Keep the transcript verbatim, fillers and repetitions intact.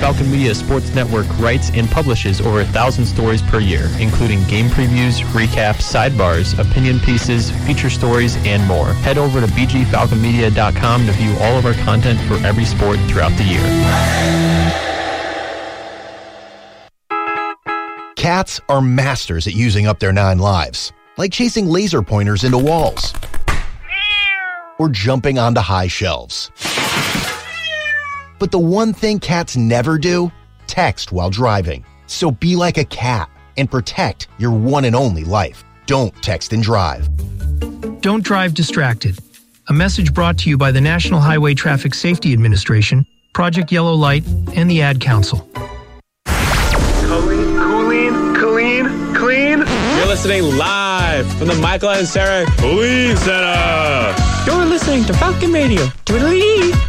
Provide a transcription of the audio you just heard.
Falcon Media Sports Network writes and publishes over a thousand stories per year, including game previews, recaps, sidebars, opinion pieces, feature stories, and more. Head over to b g falcon media dot com to view all of our content for every sport throughout the year. Cats are masters at using up their nine lives, like chasing laser pointers into walls or jumping onto high shelves. But the one thing cats never do, text while driving. So be like a cat and protect your one and only life. Don't text and drive. Don't drive distracted. A message brought to you by the National Highway Traffic Safety Administration, Project Yellow Light, and the Ad Council. Colleen, Colleen, Colleen, Clean. You're listening live from the Michael and Sarah Colleen Center. You're listening to Falcon Radio. Twiddly.